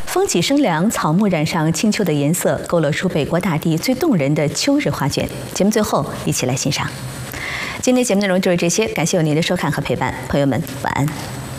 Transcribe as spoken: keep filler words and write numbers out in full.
风起生凉，草木染上青秋的颜色，勾勒出北国大地最动人的秋日画卷。节目最后，一起来欣赏。今天节目内容就是这些，感谢有您的收看和陪伴，朋友们晚安。